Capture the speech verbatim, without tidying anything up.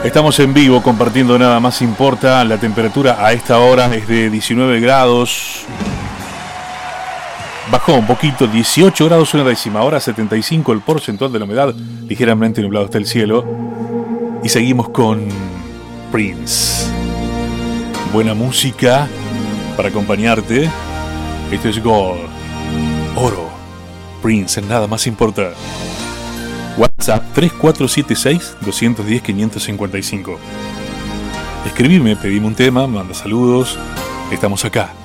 Estamos en vivo compartiendo Nada Más Importa. La temperatura a esta hora es de diecinueve grados. Bajó un poquito, dieciocho grados una décima. Ahora setenta y cinco el porcentual de la humedad. Ligeramente nublado está el cielo. Y seguimos con Prince. Buena música para acompañarte. Esto es Gold. Oro. Prince en Nada Más Importa. WhatsApp tres cuatro siete seis, dos uno cero, cinco cinco cinco. Escribime, pedime un tema, manda saludos. Estamos acá.